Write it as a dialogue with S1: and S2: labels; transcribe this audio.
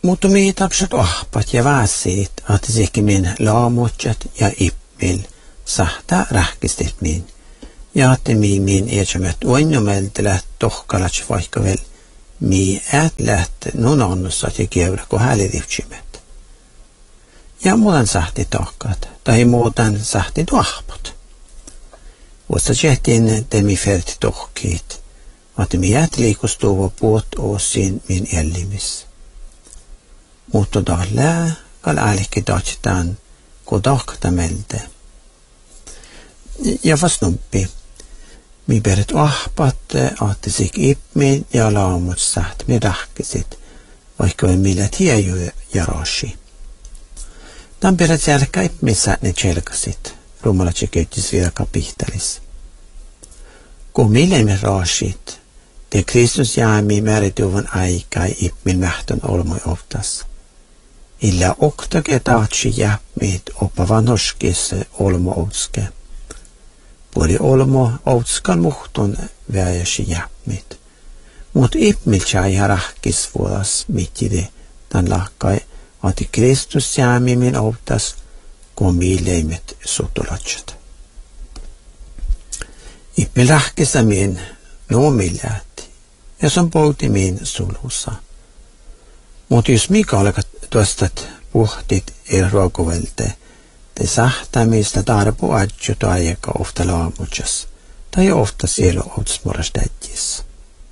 S1: Mutta mi tapsat ahpat ja vääsit, että sekin min laamutjat ja ippil sahta rähkistit min. Ja että min eetsämät uinnumeltä tohkalats vaikka vel mi läht nun annusat ja kievra kun häälirivtsimet. Ja muutan sahti tohkat, tai muutan sahti ahpat. Vuosta jähtiin temi ferti tohkiit, että mi liikustuva puot osin min ellimis. Mutta tällä kal älkki tatsitaan, kun tahtameltä. Ja vasnumpi, mi peret ahpat, että sik ipmin ja laamut saht mi rahkisit, vaikka ei millä tiejö ja rashi. Tämän peret jälkä ipmissä ne tjelkasit, rumalatsi köytis vielä kapihtalis. Kun millä me rashit, te Kristus jäämi määrituvan aikaa ipmin mähtön olmoi oftas. Illa oktake taatsi jäppit oppa vanhoskissa olmo outske. Puoli olmo outskan muhtun väjäsi jäppit. Mut ipmiltsä ihan rahkis vuodas mittide tämän lahkai, ati Kristus jäämi min outas, kun miileimet sutulatsat. Ipmil rahkisa min nuomilläät, ja se on pouti min sulussa. Mutta jos mikä olekat tuostat puhtit ruokuvelte, te sahtamista tarpu adju taajaka ofta laamutsas, tai ofta sielu outsmoras tätjissä.